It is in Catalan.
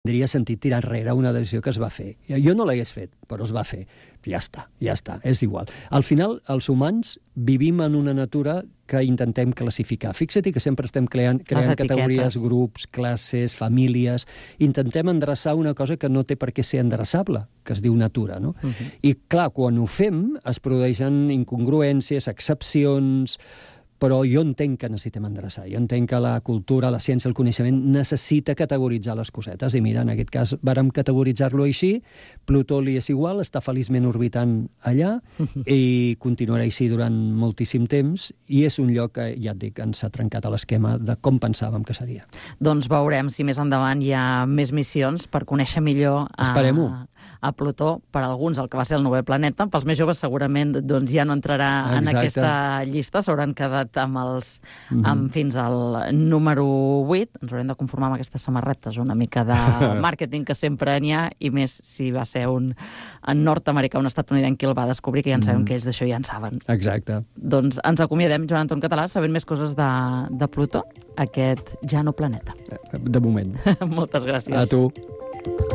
tindria sentit tirar enrere una decisió que es va fer. Jo no l'hagués fet, però es va fer. Ja està, és igual. Al final, els humans vivim en una natura que intentem classificar. Fixa't que sempre estem creant categories, grups, classes, famílies. Intentem endreçar una cosa que no té per què ser endreçable, que es diu natura, no? I, clar, quan ho fem, es produeixen incongruències, excepcions, però jo entenc que necessitem endreçar. Jo entenc que la cultura, la ciència, el coneixement necessita categoritzar les cosetes. I mira, en aquest cas vàrem categoritzar-lo així, Plutó li és igual, està feliçment orbitant allà i continuarà així durant moltíssim temps i és un lloc que, ja et dic, ens ha trencat l'esquema de com pensàvem que seria. Doncs veurem si més endavant hi ha més missions per conèixer millor a Plutó, per alguns el que va ser el 9è planeta. Pels més joves segurament doncs, ja no entrarà en aquesta llista, s'hauran quedat amb fins al número 8. Ens haurem de conformar amb aquestes samarretes, una mica de màrqueting que sempre n'hi ha, i més si va ser un nord-americà, un estatunidenc qui el va descobrir, que ja en sabem que ells d'això ja en saben. Exacte. Doncs ens acomiadem, Joan Anton Català, sabent més coses de Plutó, aquest ja no planeta. De moment. Moltes gràcies. A tu.